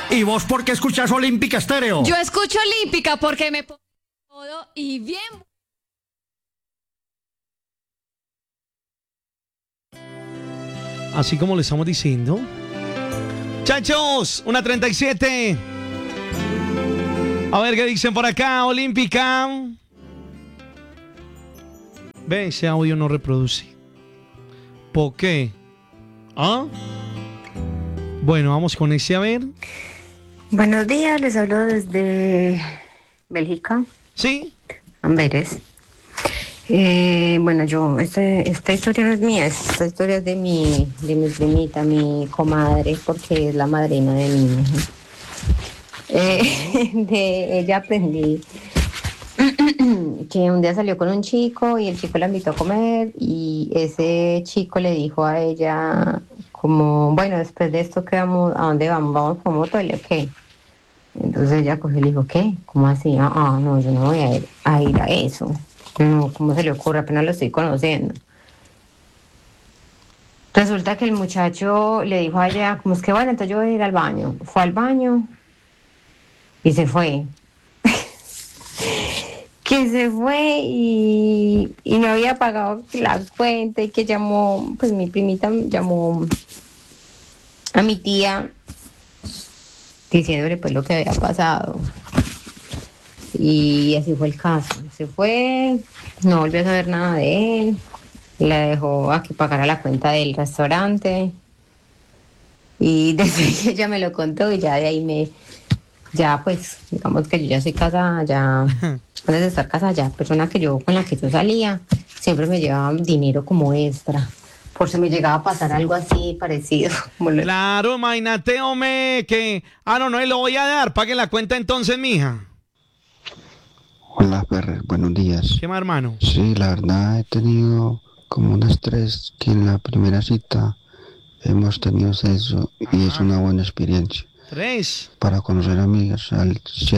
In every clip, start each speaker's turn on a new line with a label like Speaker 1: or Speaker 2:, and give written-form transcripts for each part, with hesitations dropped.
Speaker 1: ¿Y vos por qué escuchás Olímpica Estéreo?
Speaker 2: Yo escucho Olímpica porque me pongo todo y bien.
Speaker 3: Así como le estamos diciendo. Chachos, 1:37. A ver qué dicen por acá, Olímpica. Ve, ese audio no reproduce. ¿Por qué? ¿Ah? Bueno, vamos con ese a ver.
Speaker 4: Buenos días, les hablo desde Bélgica.
Speaker 3: ¿Sí?
Speaker 4: Amberes. Bueno, esta historia no es mía, esta historia es de mi primita, mi comadre, porque es la madrina de mi hija. De ella aprendí que un día salió con un chico y el chico la invitó a comer y ese chico le dijo a ella como, bueno, después de esto, ¿qué vamos? ¿A dónde vamos? ¿Vamos por moto? ¿Y qué? Entonces ella cogió y le dijo, ¿qué? ¿Cómo así? No, yo no voy a ir a eso. No, ¿cómo se le ocurre? Apenas lo estoy conociendo. Resulta que el muchacho le dijo a ella, como es que bueno, entonces yo voy a ir al baño. Fue al baño y se fue. Que se fue y no había pagado la cuenta y que llamó, pues mi primita llamó a mi tía diciéndole pues lo que había pasado. Y así fue el caso. Se fue, no volvió a saber nada de él, la dejó a que pagara la cuenta del restaurante. Y desde que ella me lo contó y ya de ahí ya pues, digamos que yo ya soy casada, ya, antes de estar casada, ya persona con la que yo salía, siempre me llevaba dinero como extra. Por si me llegaba a pasar algo así parecido.
Speaker 3: Claro, imagínate, hombre, que... no, lo voy a dar, pague la cuenta entonces, mija.
Speaker 5: Hola, Ferrer, buenos días.
Speaker 3: ¿Qué más, hermano?
Speaker 5: Sí, la verdad he tenido como unas 3 que en la primera cita hemos tenido sexo y es una buena experiencia.
Speaker 3: 3.
Speaker 5: Para conocer amigas al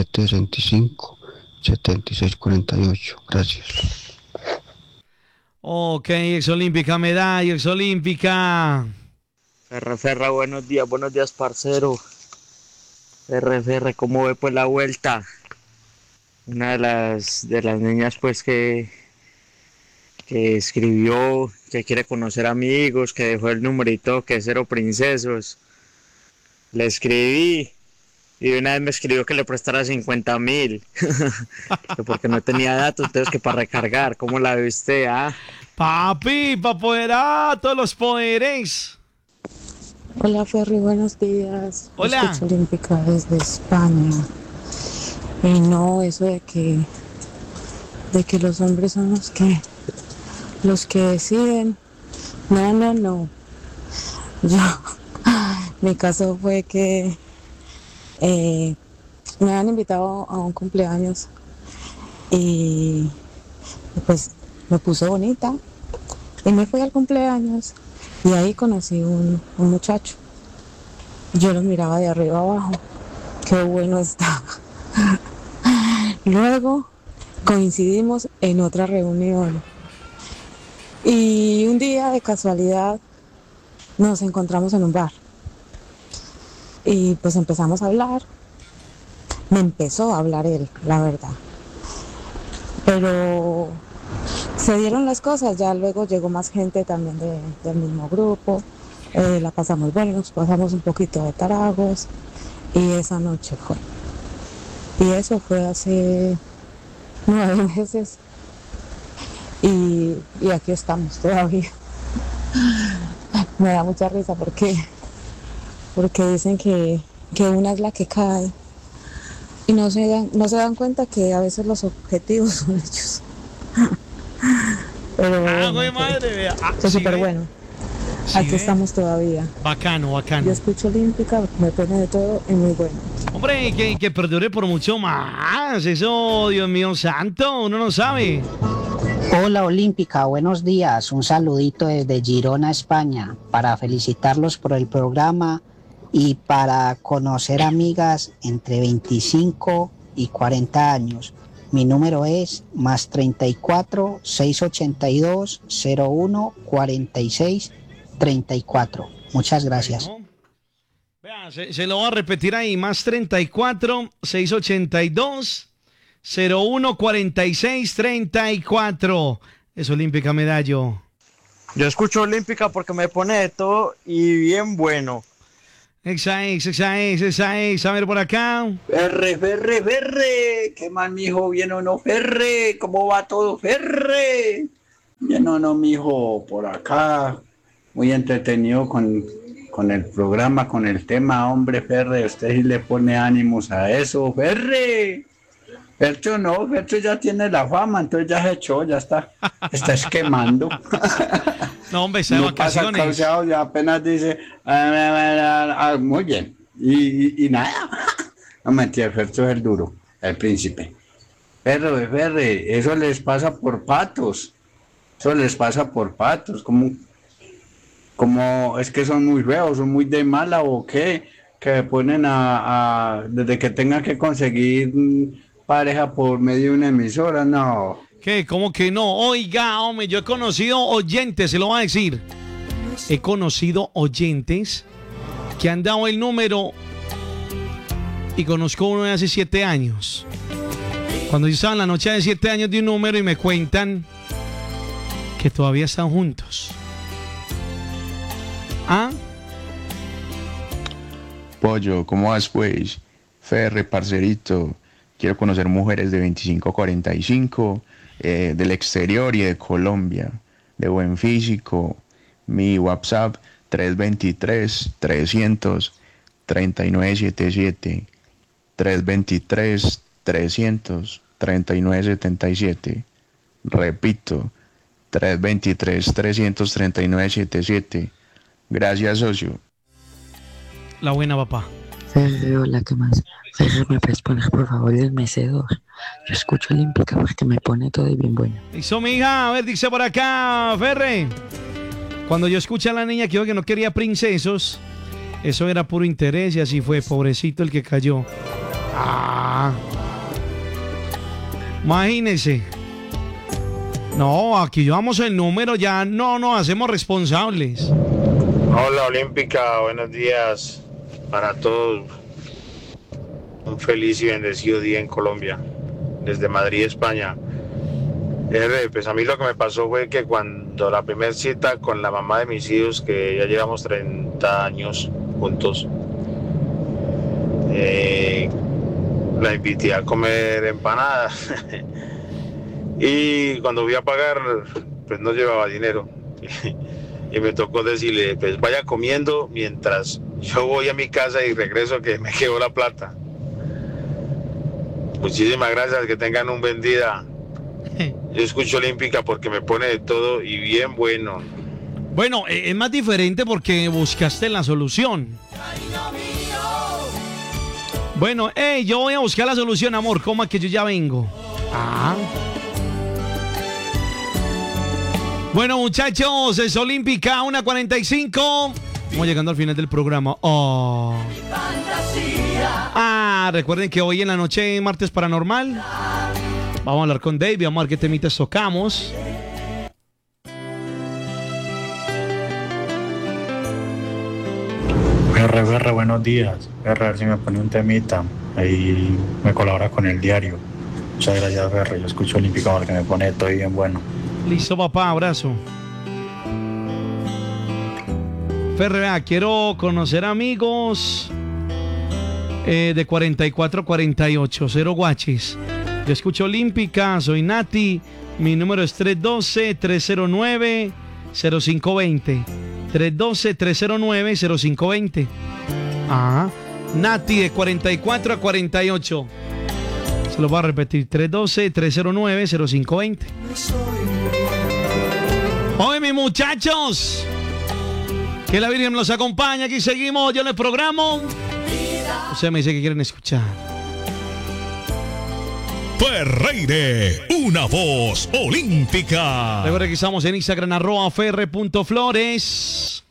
Speaker 5: 765-7648. Gracias.
Speaker 3: Ok, exolímpica, medalla, exolímpica.
Speaker 6: Ferra, buenos días, parcero. Ferre, ¿cómo ve pues la vuelta? Una de las niñas pues que escribió que quiere conocer amigos, que dejó el numerito que es Cero Princesos. Le escribí y de una vez me escribió que le prestara 50.000. Porque no tenía datos, entonces que para recargar. ¿Cómo la ve usted,
Speaker 3: Papi, para poder todos los poderes.
Speaker 7: Hola Ferry, buenos días.
Speaker 3: Hola.
Speaker 7: Escucho Olímpica desde España. Y no, eso de que los hombres son los que deciden. No. Mi caso fue que me habían invitado a un cumpleaños y pues me puse bonita y me fui al cumpleaños y ahí conocí un muchacho. Yo lo miraba de arriba abajo, qué bueno estaba. Luego coincidimos en otra reunión y un día de casualidad nos encontramos en un bar y pues empezamos a hablar. Me empezó a hablar él, la verdad, pero se dieron las cosas. Ya luego llegó más gente también del mismo grupo, la pasamos bueno, nos pasamos un poquito de taragos y esa noche fue. Y eso fue hace 9 meses y aquí estamos todavía. Me da mucha risa porque dicen que una es la que cae y no se dan cuenta que a veces los objetivos son ellos. Pero
Speaker 3: Güey, madre, vea.
Speaker 7: es súper bueno.
Speaker 3: Sí,
Speaker 7: aquí estamos todavía.
Speaker 3: Bacano.
Speaker 7: Yo escucho Olímpica, me pone de todo y muy bueno.
Speaker 3: Hombre, que perdure por mucho más. Eso, Dios mío santo, uno no sabe.
Speaker 8: Hola Olímpica, buenos días. Un saludito desde Girona, España, para felicitarlos por el programa y para conocer amigas entre 25 y 40 años. Mi número es +34 682 01 46 34. Muchas gracias.
Speaker 3: Vea, se lo voy a repetir ahí, más 34 682 01 46 34. Es Olímpica Medallo.
Speaker 6: Yo escucho Olímpica porque me pone de todo y bien bueno.
Speaker 3: Esa es. A ver por acá.
Speaker 9: Ferre. ¿Qué más, mijo? ¿Bien o no, Ferre? ¿Cómo va todo, Ferre? Bien o no, mijo, por acá. Muy entretenido con el programa, con el tema, hombre, Ferre. Usted sí le pone ánimos a eso, Ferre. Fercho no, Fercho ya tiene la fama, entonces ya se echó, ya está esquemando.
Speaker 3: No, hombre, está de vacaciones.
Speaker 9: Pasa causado, ya apenas dice, muy bien, y nada. No mentira, Fercho es el duro, el príncipe. Ferre, eso les pasa por patos. Como es que son muy feos, son muy de mala o qué, que ponen desde que tengan que conseguir pareja por medio de una emisora, no.
Speaker 3: ¿Qué? ¿Cómo que no? Oiga, hombre, yo he conocido oyentes, se lo voy a decir. He conocido oyentes que han dado el número y conozco uno de hace 7 años. Cuando yo estaba en la noche de 7 años de un número y me cuentan que todavía están juntos. ¿Ah?
Speaker 10: Pollo, ¿cómo vas pues? Ferre, parcerito, quiero conocer mujeres de 25 a 45, del exterior y de Colombia, de buen físico. Mi WhatsApp 323-300-3977, 323-300-3977. Repito, 323-300-3977. Gracias, socio.
Speaker 3: La buena, papá.
Speaker 11: Ferre, hola, ¿qué más? Ferre, ¿me puedes poner por favor el mecedor? Yo escucho Olímpica porque me pone todo y bien bueno.
Speaker 3: Hizo mi hija, a ver, dice por acá, Ferre. Cuando yo escuché a la niña que dijo que no quería princesos, eso era puro interés y así fue, pobrecito el que cayó. Ah. Imagínese. No, aquí llevamos el número, ya no nos hacemos responsables.
Speaker 12: Hola Olímpica, buenos días para todos. Un feliz y bendecido día en Colombia, desde Madrid, España. Pues a mí lo que me pasó fue que cuando la primera cita con la mamá de mis hijos, que ya llevamos 30 años juntos, la invité a comer empanadas. Y cuando fui a pagar, pues no llevaba dinero. Y me tocó decirle, pues vaya comiendo mientras yo voy a mi casa y regreso que me quedó la plata. Muchísimas gracias, que tengan un buen día. Yo escucho Olímpica porque me pone de todo y bien bueno.
Speaker 3: Bueno, es más diferente porque buscaste la solución. Bueno, yo voy a buscar la solución, amor, coma que yo ya vengo. Ah. Bueno, muchachos, es Olímpica 1:45. Vamos llegando al final del programa. Oh. Recuerden que hoy en la noche, martes paranormal, vamos a hablar con Dave, vamos a ver qué temitas tocamos.
Speaker 13: Ferre, buenos días. Ferre, a ver si me pone un temita. Ahí me colabora con el diario. Muchas gracias, Ferre. Yo escucho Olímpica porque me pone todo bien bueno.
Speaker 3: Listo, papá, abrazo. Ferre, vea, quiero conocer amigos de 44 a 48, 0 guachis. Yo escucho Olímpica, soy Nati. Mi número es 312-309-0520. 312-309-0520. Nati de 44 a 48. Se lo voy a repetir. 312-309-0520. Oye, mis muchachos, que la Virgen los acompañe. Aquí seguimos, yo les programo. Usted me dice que quieren escuchar.
Speaker 14: Ferreire, una voz olímpica.
Speaker 3: Recuerda que estamos en Instagram @ferre.flores.